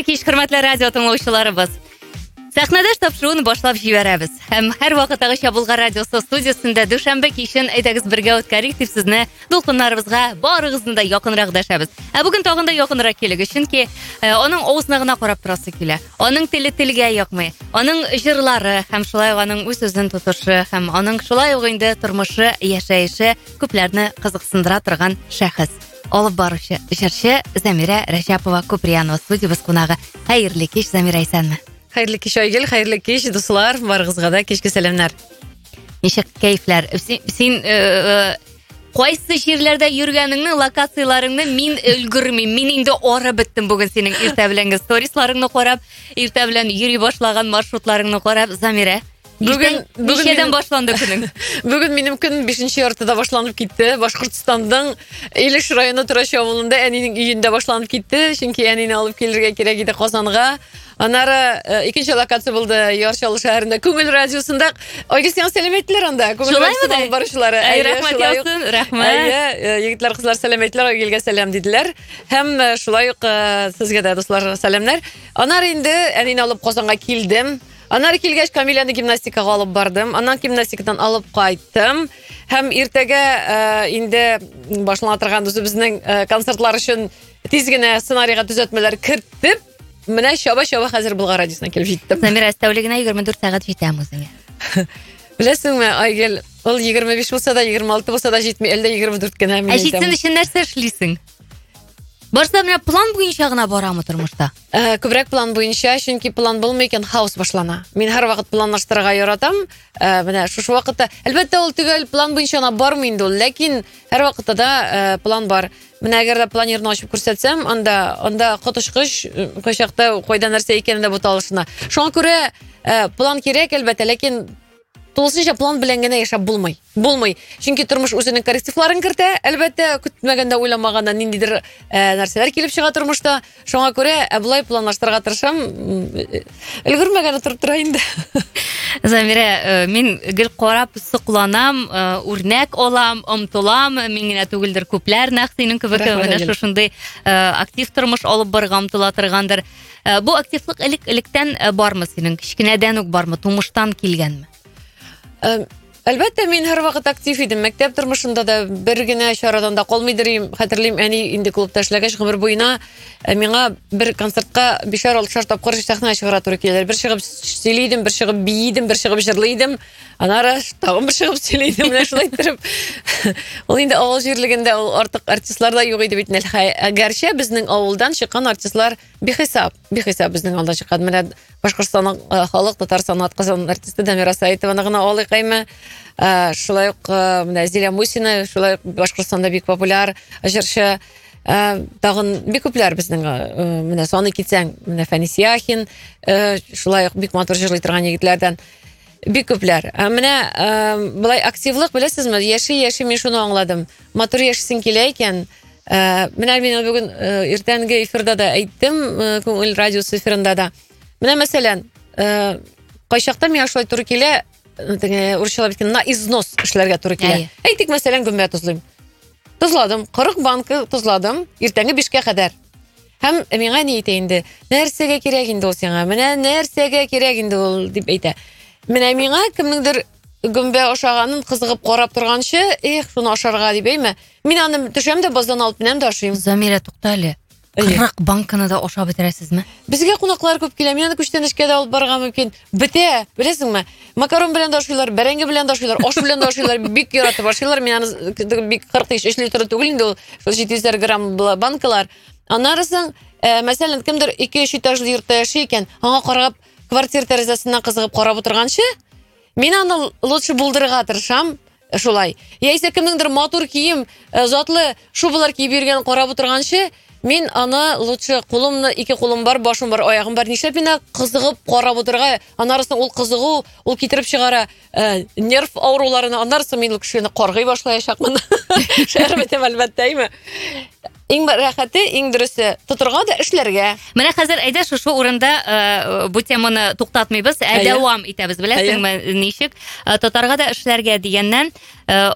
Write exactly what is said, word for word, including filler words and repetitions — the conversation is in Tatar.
Хәерле кич, хөрмәтле радио тыңлаучыларыбыз. Сәхнәдә тапшыруын башлап җибәрәбез. Һәм һәр вакыттагыча Булгар радиосы студиясында дүшәмбе кичен әйдәгез бергә үткәрик дип сезне дулкыннарыбызга барыгызны да якынрак дәшәбез. Ә бүген тагын да якынрак килик, чөнки аның авызына гына карап торасы килә. Аның теле телгә якмый. Аның җырлары һәм шулай аның үз сүзен тотышы һәм аның шулай ук инде тормышы, яшәеше күпләрне кызыксындыра торган шәхес. Алып баручы җырчы Замира Рәҗәпова Куприянова студиябыз кунагы. Хәерле кич, Замира, исәнме? Хәерле кич, Айгөл, хәерле кич, дуслар, барыгызга да кичке сәламнар. Ничек кәйфләр? Син кайсы җирләрдә йөргәнеңне, локацияларыңны мин өлгермим. Мин инде ары беттем бүген синең иртә беләнге сторисларыңны карап, иртә белән йөри башлаган маршрутларыңны карап, Замира. Бүген ничәдән башланды көнең? Бүген минем көн бишенче яртыда башланып китте. Башкортстанның Илеш районы Тураш авылында әнинең өендә башланып китте. Чөнки әнине алып килергә кирәк иде Казанга. Анары икенче локация булды Ярчалы шәһәрендә, Күңел радиосында. Айгыз, сиңа сәлам әйттеләр анда. Күңел радиосында барышлары. Рәхмәт ясын, рәхмәт. Егетләр, кызлар сәлам әйттеләр, Айгөлгә сәлам диделәр. Һәм шулай ук сезгә дә дуслар сәламнар. Анары инде әнине алып Казанга килдем. Анары килгәч Камиләне гимнастикага алып бардым. Аннан гимнастикадан алып кайттым. Һәм иртәгә инде башлана торган безнең концертлар өчен тиз генә сценарийга төзәтмәләр кертеп, менә чаба-чаба хәзер Булгар радиосына килеп җиттем. Замира, тәүлегенә егерме дүрт сәгать җитәм үзеңә. Беләсеңме, Айгөл, ул егерме биш булса да, егерме алты булса да җитми, әлдә егерме дүрт кенә мин әйтәм. Ә җитсен өчен нәрсә эшлисең? Барса менә план буенча гына барамы тормышта? Күбрәк план буенча, чөнки план булмый икән, хаос башлана. Мин һәр вакыт планлаштырырга яратам. Менә шушы вакытта, әлбәттә, ул түгел план буенча гына бармый инде ул, ләкин һәр вакытта да план бар. Менә әгәр дә планерны ачып күрсәтсәм, анда анда котышкыч кайчакта кайда нәрсә икәнен дә буталышына. Шуңа күрә план кирәк, әлбәттә, ләкин тулысынча план белән генә яшәп булмый. Булмый. Чөнки тормыш үзенең коррективларын кертә. Әлбәттә, көтмәгәндә, уйламаганда ниндидер нәрсәләр килеп чыга тормышта. Шуңа күрә булай планлаштырырга тырышам. Өлгермәгәндә торып тора инде. Замира, мин гел карап сокланам, үрнәк алам, омтылам. Мин генә түгелдер, күпләр нәкъ синең кебек менә шушындай актив тормыш алып барырга омтыла торгандыр. Бу активлык элек-электән бармы синең? Кичкенәдән үк бармы? Тумыштан килгәнме? Әлбәттә, мин һәр вакыт актив идем. Мәктәп тормышында да бер генә чарадан да калмыйдыр. Хәтерлим, әни инде клубта эшләгәч гомер буена миңа бер концертка бишәр алтышар тапкыр сәхнәгә чыгара туры киләләр. Бер чыгып сөйлидем, бер чыгып биидем, бер чыгып җырлыйдым. Анары тагын бер чыгып сөйлидем, менә шулай итеп. Ул инде авыл җирлегендә ул артык артистлар да юк иде бит. Әгәрчә безнең авылдан чыккан артистлар бихисап, бихисап безнең алда чыккан. Менә Башкортстанның халык Татарстан атказан артисты Дамира Саитованы гына алыйкаймы? Шулай ук менә Зилә Мусина, шулай Башкортстанда бик популяр җырчы. Тагын бик күпләр безнең менә саны китсәң, менә Фәнис Яхин, шулай ук бик матур җырлый торган егетләрдән бик күпләр. Менә булай активлык, беләсезме, яши-яши мин шуны аңладым. Матур яшисең килә икән. Менә мин бүген иртәнге эфирда да әйттем, Күңел радиосы эфирында да. Менә мәсәлән, кайчакта миңа шулай туры килә, урысчалап әйткәндә, на износ эшләргә туры килә. Әйтик, мәсәлән, гөмбә тузлыйм. Тузладым, кырык банка тузладым, иртәнге бишкә кадәр. Һәм миңа ни әйтә инде? Нәрсәгә кирәк инде ул сиңа? Менә нәрсәгә кирәк инде ул дип әйтә. Менә миңа кемнеңдер гөмбә ашаганын кызыгып карап торганчы, эх, шуны ашарга дип әйме. Мин аны төшәм дә баздан алып менәм дә ашыйм. Замира, туктале. кырык банканы да ашап бетерәсезме? Безгә кунаклар күп килә. Мин аны күчтәнешкә дә алып барырга мөмкин. Бетә, беләсеңме? Макарон белән дә ашыйлар, бәрәңге белән дә ашыйлар, аш белән дә ашыйлар, бик яратып ашыйлар. Мин аны бик кырык өч литр түгел инде ул, җиде йөз грамм банкалар. Аннарысын, мәсәлән, кемдер ике-өч этажлы йортта яши икән, аңа карап, квартира тәрәзәсеннән кызыгып карап утырганчы, мин аны лучше булдырырга тырышам. Шулай. Яисә кемнеңдер матур кием, затлы шубалар киеп йөргән карап утырганчы, мин аны лучше кулымны, ике кулым бар, башым бар, аягым бар, нишләп мин кызыгып карап утырырга, анарысын ул кызыгу, ул китереп чыгара нерв ауруларына, анарысын мин ул кешене каргый башлаячакмын. Шәрбәтем әлбәттә, әйме? Иң рәхәте, иң дөресе тотырга да эшләргә. Менә хәзер әйдә шушы урында бу теманы туктатмыйбыз, ә дәвам итәбез, беләсеңме, ничек тотарга да эшләргә дигәннән